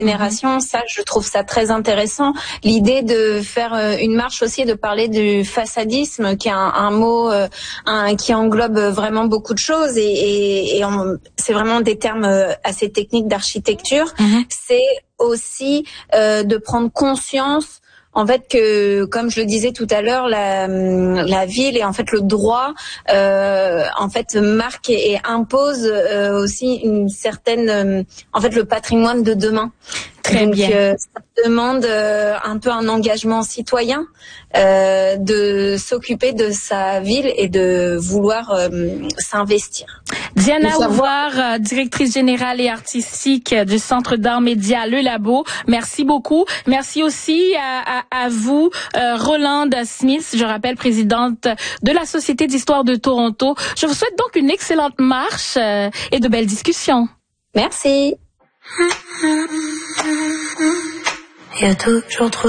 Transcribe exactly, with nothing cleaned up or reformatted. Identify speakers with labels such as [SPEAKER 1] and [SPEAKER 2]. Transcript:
[SPEAKER 1] génération, ça, je trouve ça très intéressant. L'idée de faire euh, une marche aussi, de parler du façadisme, qui est un, un mot euh, un, qui englobe vraiment beaucoup de choses, et, et, et on, c'est vraiment des termes euh, assez techniques d'architecture. Mm-hmm. C'est aussi euh, de prendre conscience, en fait, que, comme je le disais tout à l'heure, la, la ville et en fait le droit, euh, en fait, marque et, et impose euh, aussi une certaine, euh, en fait, le patrimoine de demain.
[SPEAKER 2] Très
[SPEAKER 1] Donc,
[SPEAKER 2] bien.
[SPEAKER 1] Euh, ça demande euh, un peu un engagement citoyen euh, de s'occuper de sa ville et de vouloir euh, s'investir.
[SPEAKER 2] Diana Ouvar, euh, directrice générale et artistique du Centre d'art média Le Labo, merci beaucoup. Merci aussi à, à, à vous, euh, Rolande Smith, je rappelle, présidente de la Société d'histoire de Toronto. Je vous souhaite donc une excellente marche euh, et de belles discussions.
[SPEAKER 1] Merci.
[SPEAKER 3] Il y a toujours trop